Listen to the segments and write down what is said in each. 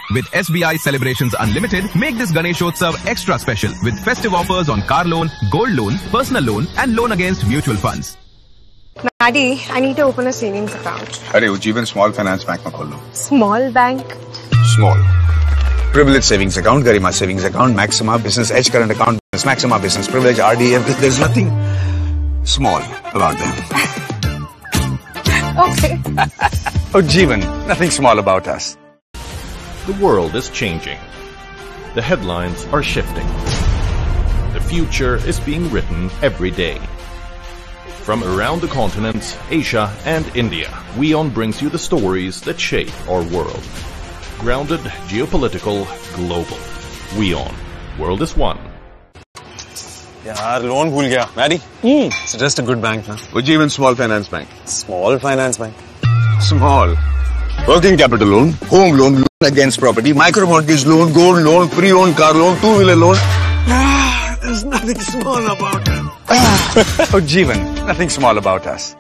With SBI Celebrations Unlimited, make this Ganeshotsav extra special with festive offers on car loan, gold loan, personal loan and loan against mutual funds. Daddy, I need to open a savings account. अरे Ujjivan Small Finance Bank में खोल लो. Small bank? Small. Privilege savings account, Garima savings account, Maxima Business Edge current account, Maxima Business Privilege, RDF. There's nothing small about them. Okay. Ujjivan, nothing small about us. The world is changing. The headlines are shifting. The future is being written every day. From around the continents, Asia and India, WION brings you the stories that shape our world. Grounded, geopolitical, global. WION. World is one. यार loan भूल गया. Maddie? It's just a good bank, na? Ujjivan Small Finance Bank. Small finance bank. Small. Working capital loan, home loan against property, micro mortgage loan, gold loan, pre-owned car loan, two-wheeler loan. There's nothing small about it. Ujjivan, nothing small about us.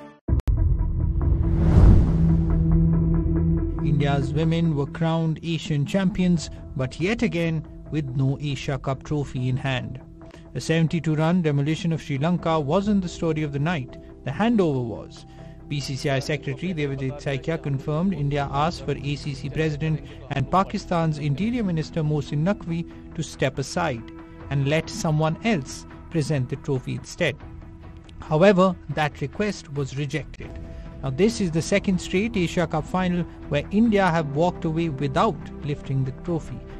India's women were crowned Asian champions, but yet again with no Asia Cup trophy in hand. A 72-run demolition of Sri Lanka wasn't the story of the night. The handover was. BCCI Secretary Devajit Saikia confirmed India asked for ACC President and Pakistan's Interior Minister Mohsin Naqvi to step aside and let someone else present the trophy instead. However, that request was rejected. Now this is the second straight Asia Cup final where India have walked away without lifting the trophy.